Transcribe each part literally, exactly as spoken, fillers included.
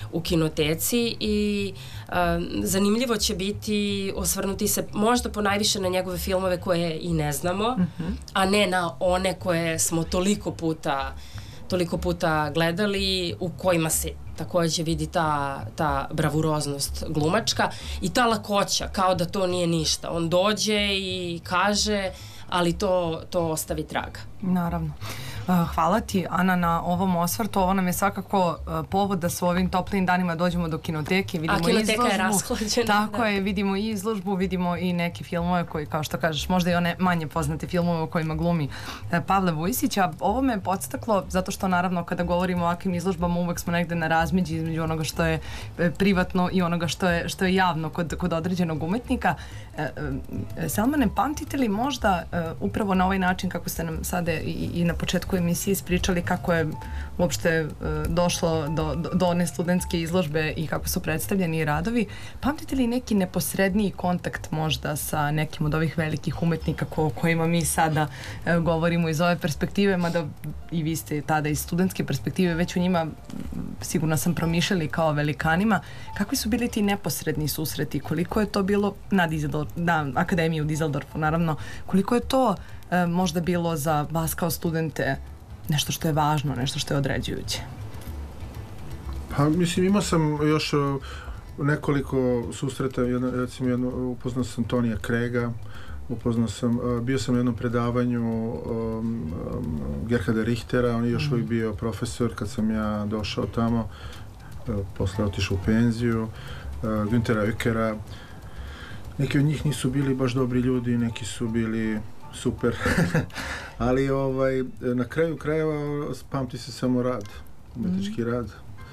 u kinoteci i uh, zanimljivo će biti osvrnuti se možda ponajviše na njegove filmove koje i ne znamo, mm-hmm. a ne na one koje smo toliko puta toliko puta gledali, u kojima se takođe vidi ta, ta bravuroznost glumačka i ta lakoća, kao da to nije ništa. On dođe i kaže, ali to, to ostavi traga. Naravno. Hvala ti, Ana, na ovom osvrtu. Ovo nam je svakako povod da su ovim toplim danima dođemo do kinoteke. Vidimo A kinoteka izložbu, je rashlađena. Tako da. je, vidimo i izložbu, vidimo i neke filmove koji, kao što kažeš, možda i one manje poznate filmove u kojima glumi Pavle Vujsić. A ovo me podstaklo zato što naravno kada govorimo o ovakvim izložbama uvek smo negde na razmeđi između onoga što je privatno i onoga što je, što je javno kod, kod određenog umetnika. Salmane, pamtite li možda upravo na ovaj način kako ste nam sada i, i na početku emisije ispričali kako je uopšte došlo do, do, do one studentske izložbe i kako su predstavljeni radovi, pamtite li neki neposredniji kontakt možda sa nekim od ovih velikih umetnika ko, kojima mi sada e, govorimo iz ove perspektive, mada i vi ste tada iz studentske perspektive već u njima sigurno sam promišljali kao velikanima, kakvi su bili ti neposredni susreti, koliko je to bilo na, Dizeldorf, na Akademiji u Dizeldorfu naravno, koliko je to e, možda bilo za vas kao studente nešto što je važno, nešto što je određujuće? Pa mislim, imao sam još nekoliko susreta, jedno, recimo jedno, upoznao sam Tonija Krega, upoznao sam, bio sam u jednom predavanju um, um, Gerharda Richtera, on je još uvijek bio profesor kad sam ja došao tamo, uh, posle otišao u penziju, uh, Güntera Oeckera. Neki od njih nisu bili baš dobri ljudi, neki su bili super, ali ovaj, na kraju krajeva pamti se samo rad, umetnički mm. rad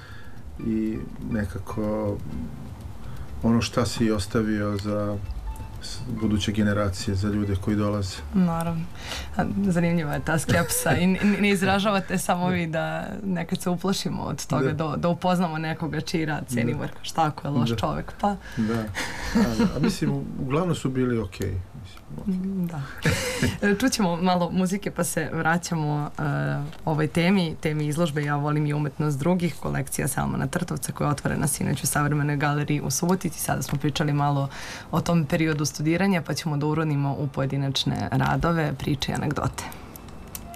i nekako ono šta si ostavio za buduće generacije, za ljude koji dolaze. Naravno. Zanimljiva je ta skepsa i ne izražavate samo vi da nekad se uplašimo od toga da, da upoznamo nekoga čiji rad cenimo, jer šta ako je loš da. čovek, pa... Da, a, da. a mislim, uglavnom su bili okej. Okay. Da. Čućemo malo muzike pa se vraćamo uh, ovoj temi, temi izložbe Ja volim i umetnost drugih, kolekcija Salmana Trtovca koja je otvorena sinoć u Savremenoj galeriji u Subotici. Sada smo pričali malo o tom periodu studiranja pa ćemo da uronimo u pojedinačne radove, priče i anegdote.